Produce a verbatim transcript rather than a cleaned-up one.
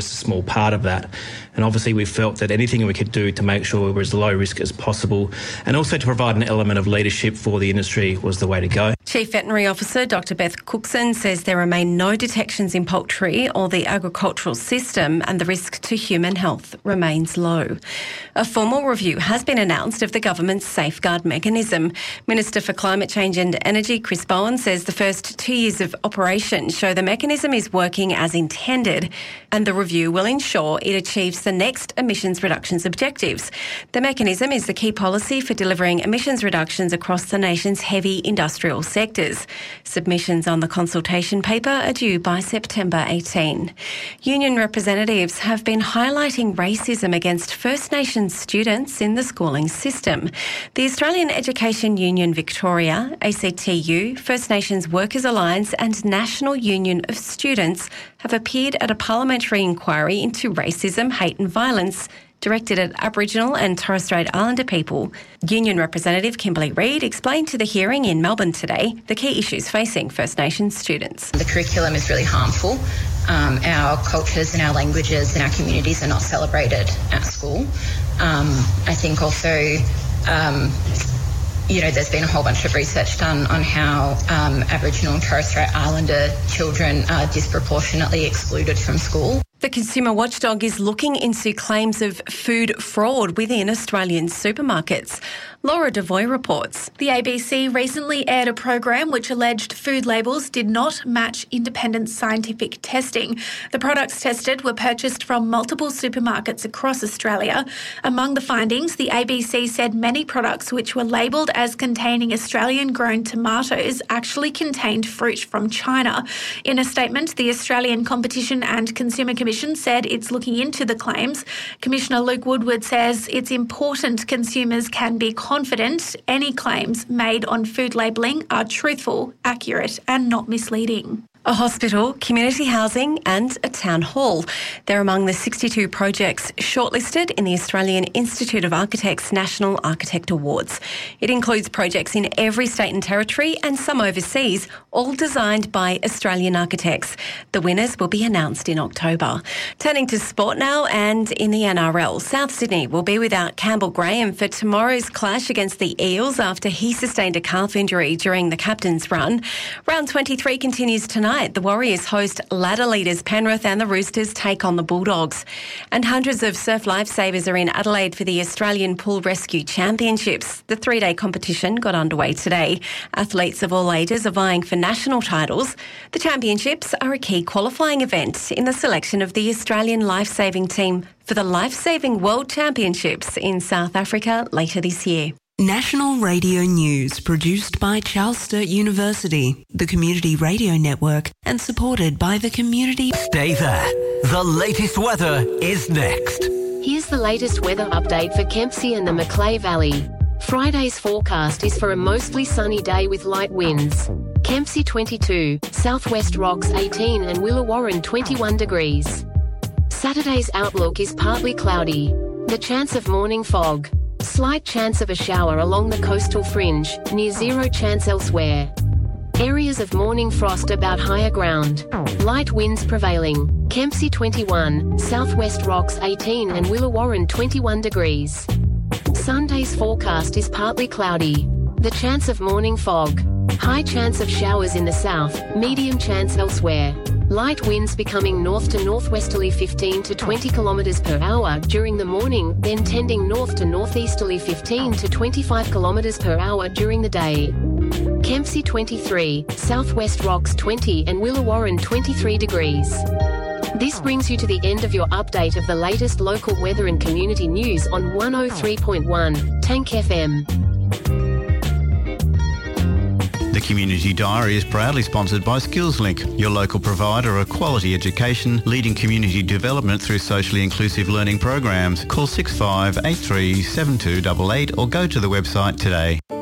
It's a small part of that. And obviously we felt that anything we could do to make sure we were as low risk as possible and also to provide an element of leadership for the industry was the way to go. Chief Veterinary Officer Doctor Beth Cookson says there remain no detections in poultry or the agricultural system and the risk to human health remains low. A formal review has been announced of the government's safeguard mechanism. Minister for Climate Change and Energy Chris Bowen says the first two years of operation show the mechanism is working as intended and the review will ensure it achieves the next emissions reductions objectives. The mechanism is the key policy for delivering emissions reductions across the nation's heavy industrial sectors. Submissions on the consultation paper are due by September eighteenth. Union representatives have been highlighting racism against First Nations students in the schooling system. The Australian Education Union Victoria, A C T U, First Nations Workers Alliance and National Union of Students have appeared at a parliamentary inquiry into racism, hate and violence directed at Aboriginal and Torres Strait Islander people. Union Representative Kimberly Reid explained to the hearing in Melbourne today the key issues facing First Nations students. The curriculum is really harmful. Um, our cultures and our languages and our communities are not celebrated at school. Um, I think also, um, you know, there's been a whole bunch of research done on how um, Aboriginal and Torres Strait Islander children are disproportionately excluded from school. The Consumer Watchdog is looking into claims of food fraud within Australian supermarkets. Laura Devoy reports. The A B C recently aired a program which alleged food labels did not match independent scientific testing. The products tested were purchased from multiple supermarkets across Australia. Among the findings, the A B C said many products which were labelled as containing Australian-grown tomatoes actually contained fruit from China. In a statement, the Australian Competition and Consumer Commission said it's looking into the claims. Commissioner Luke Woodward says it's important consumers can be confident any claims made on food labelling are truthful, accurate and not misleading. A hospital, community housing and a town hall. They're among the sixty-two projects shortlisted in the Australian Institute of Architects National Architect Awards. It includes projects in every state and territory and some overseas, all designed by Australian architects. The winners will be announced in October. Turning to sport now, and in the N R L, South Sydney will be without Campbell Graham for tomorrow's clash against the Eels after he sustained a calf injury during the captain's run. Round twenty-three continues tonight. The Warriors host ladder leaders Penrith and the Roosters take on the Bulldogs. And hundreds of surf lifesavers are in Adelaide for the Australian Pool Rescue Championships. The three-day competition got underway today. Athletes of all ages are vying for national titles. The championships are a key qualifying event in the selection of the Australian lifesaving team for the Lifesaving World Championships in South Africa later this year. National Radio News, produced by Charles Sturt University, the Community Radio Network, and supported by the Community... Stay there. The latest weather is next. Here's the latest weather update for Kempsey and the Macleay Valley. Friday's forecast is for a mostly sunny day with light winds. Kempsey twenty-two, Southwest Rocks eighteen and Willawarrin twenty-one degrees. Saturday's outlook is partly cloudy. The chance of morning fog. Slight chance of a shower along the coastal fringe, near zero chance elsewhere. Areas of morning frost about higher ground. Light winds prevailing. Kempsey twenty-one, Southwest Rocks eighteen and Willawarrin twenty-one degrees. Sunday's forecast is partly cloudy. The chance of morning fog. High chance of showers in the south, medium chance elsewhere. Light winds becoming north to northwesterly fifteen to twenty kilometres per hour during the morning, then tending north to northeasterly fifteen to twenty-five kilometres per hour during the day. Kempsey twenty-three, Southwest Rocks twenty and Willawarrin twenty-three degrees. This brings you to the end of your update of the latest local weather and community news on one oh three point one Tank F M. The Community Diary is proudly sponsored by SkillsLink, your local provider of quality education, leading community development through socially inclusive learning programs. Call six five eight three seven two eight eight or go to the website today.